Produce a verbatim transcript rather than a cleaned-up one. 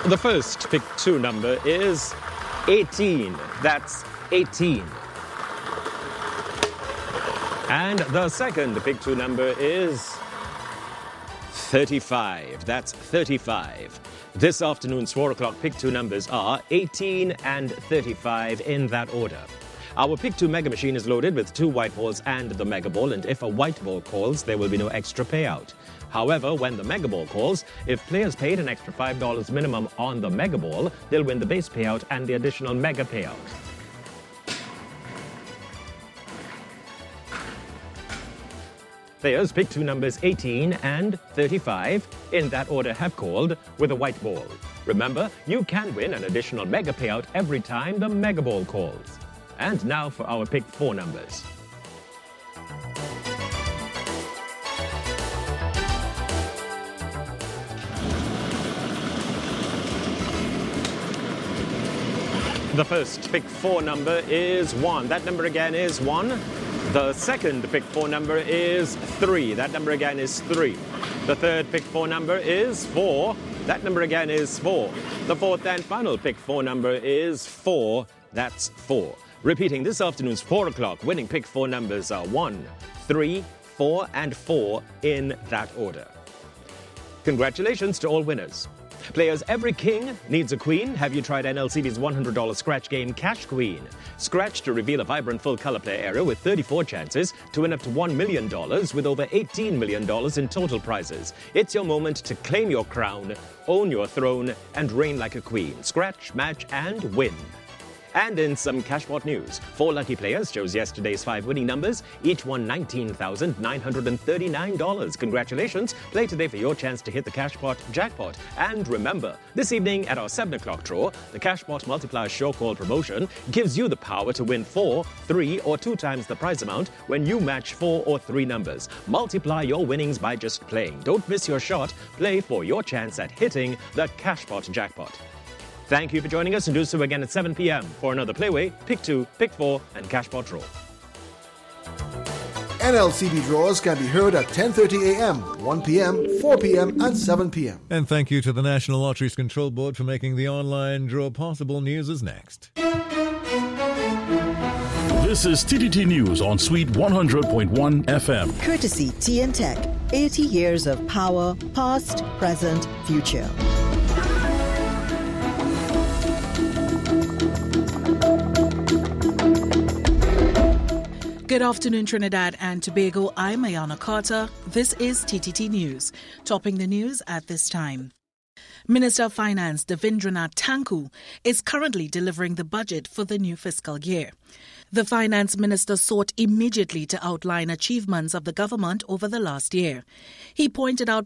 The first pick two number is eighteen. That's eighteen. And the second pick two number is thirty-five. That's thirty-five. This afternoon's four o'clock pick two numbers are eighteen and thirty-five in that order. Our pick two mega machine is loaded with two white balls and the mega ball, and if a white ball calls, there will be no extra payout. However, when the mega ball calls, if players paid an extra five dollars minimum on the mega ball, they'll win the base payout and the additional mega payout. Players pick two numbers eighteen and thirty-five in that order have called with a white ball. Remember, you can win an additional mega payout every time the mega ball calls. And now for our pick four numbers. The first pick four number is one. That number again is one. The second pick four number is three. That number again is three. The third pick four number is four. That number again is four. The fourth and final pick four number is four. That's four. Repeating this afternoon's four o'clock winning pick four numbers are one, three, four, and four in that order. Congratulations to all winners. Players, every king needs a queen. Have you tried N L C B's one hundred dollars scratch game, Cash Queen? Scratch to reveal a vibrant full color play area with thirty-four chances to win up to one million dollars with over eighteen million dollars in total prizes. It's your moment to claim your crown, own your throne, and reign like a queen. Scratch, match, and win. And in some Cashpot news, four lucky players chose yesterday's five winning numbers. Each won nineteen thousand nine hundred thirty-nine dollars. Congratulations. Play today for your chance to hit the Cashpot jackpot. And remember, this evening at our seven o'clock draw, the Cashpot Multiplier Show Call promotion gives you the power to win four, three, or two times the prize amount when you match four or three numbers. Multiply your winnings by just playing. Don't miss your shot. Play for your chance at hitting the Cashpot jackpot. Thank you for joining us, and do so again at seven p.m. for another Playway, Pick two, Pick four, and Cashpot Draw. N L C B draws can be heard at ten thirty a.m., one p.m., four p.m., and seven p.m. And thank you to the National Lotteries Control Board for making the online draw possible. News is next. This is T T T News on Sweet one hundred point one F M. Courtesy T N Tech. eighty years of power, past, present, future. Good afternoon, Trinidad and Tobago. I'm Ayana Carter. This is T T T News. Topping the news at this time. Minister of Finance Devindranath Tanku is currently delivering the budget for the new fiscal year. The finance minister sought immediately to outline achievements of the government over the last year. He pointed out